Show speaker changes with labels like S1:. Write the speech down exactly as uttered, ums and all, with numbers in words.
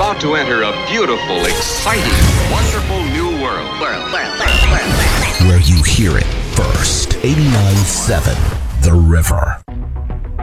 S1: about to enter a beautiful, exciting, wonderful new world. World, world, world,
S2: world. Where you hear it first. eighty-nine point seven The River.